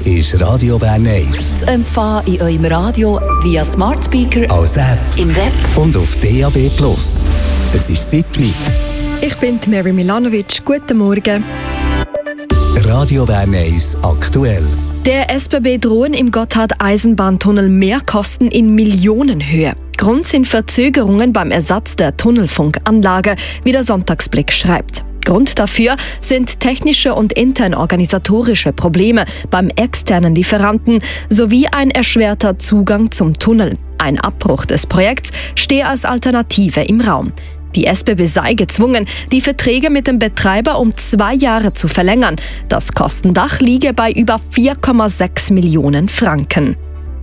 ist Radio Bern 1. Zu empfangen in eurem Radio via Smart Speaker, als App, im Web und auf DAB+. Es ist 7 Uhr. Ich bin Mary Milanovic. Guten Morgen. Radio Bern 1 aktuell. Der SBB drohen im Gotthard-Eisenbahntunnel Mehrkosten in Millionenhöhe. Grund sind Verzögerungen beim Ersatz der Tunnelfunkanlage, wie der Sonntagsblick schreibt. Grund dafür sind technische und internorganisatorische Probleme beim externen Lieferanten sowie ein erschwerter Zugang zum Tunnel. Ein Abbruch des Projekts stehe als Alternative im Raum. Die SBB sei gezwungen, die Verträge mit dem Betreiber um 2 Jahre zu verlängern. Das Kostendach liege bei über 4,6 Millionen Franken.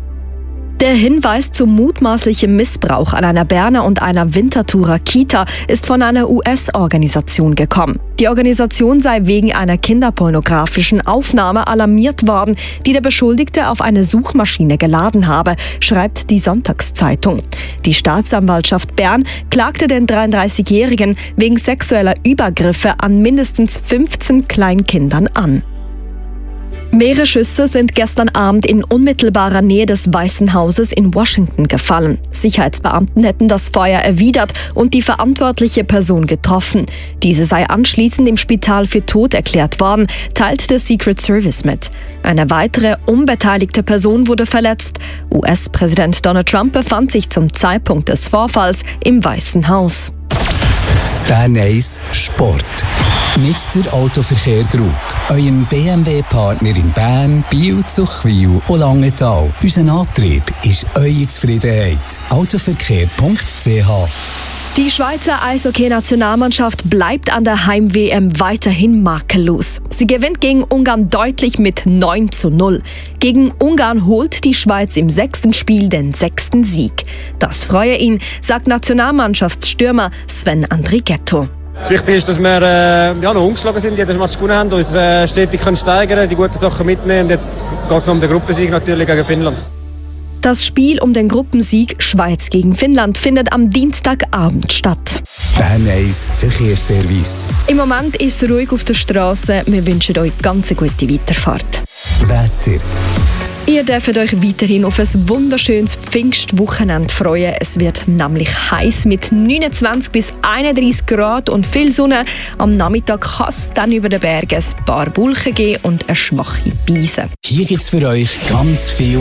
Der Hinweis zum mutmaßlichen Missbrauch an einer Berner und einer Winterthurer Kita ist von einer US-Organisation gekommen. Die Organisation sei wegen einer kinderpornografischen Aufnahme alarmiert worden, die der Beschuldigte auf eine Suchmaschine geladen habe, schreibt die Sonntagszeitung. Die Staatsanwaltschaft Bern klagte den 33-Jährigen wegen sexueller Übergriffe an mindestens 15 Kleinkindern an. Mehrere Schüsse sind gestern Abend in unmittelbarer Nähe des Weißen Hauses in Washington gefallen. Sicherheitsbeamten hätten das Feuer erwidert und die verantwortliche Person getroffen. Diese sei anschließend im Spital für tot erklärt worden, teilt der Secret Service mit. Eine weitere unbeteiligte Person wurde verletzt. US-Präsident Donald Trump befand sich zum Zeitpunkt des Vorfalls im Weißen Haus. Bern 1 Sport. Nicht der Autoverkehr Group. Euer BMW-Partner in Bern, Biel, Zuchwil und Langenthal. Unser Antrieb ist eure Zufriedenheit. Autoverkehr.ch. Die Schweizer Eishockey-Nationalmannschaft bleibt an der Heim-WM weiterhin makellos. Sie gewinnt gegen Ungarn deutlich mit 9:0. Gegen Ungarn holt die Schweiz im 6. Spiel den 6. Sieg. Das freue ihn, sagt Nationalmannschaftsstürmer Sven Andrighetto. Das Wichtige ist, dass wir noch ungeschlagen sind, jeden Match gewonnen haben, uns stetig steigern können, die guten Sachen mitnehmen. Und jetzt geht es noch um den Gruppensieg natürlich gegen Finnland. Das Spiel um den Gruppensieg Schweiz gegen Finnland findet am Dienstagabend statt. Bern 1 Verkehrsservice. Im Moment ist es ruhig auf der Straße. Wir wünschen euch ganz eine gute Weiterfahrt. Wetter. Ihr dürft euch weiterhin auf ein wunderschönes Pfingstwochenende freuen. Es wird nämlich heiß mit 29 bis 31 Grad und viel Sonne. Am Nachmittag kann es dann über den Bergen ein paar Wolken geben und eine schwache Brise. Hier gibt es für euch ganz viel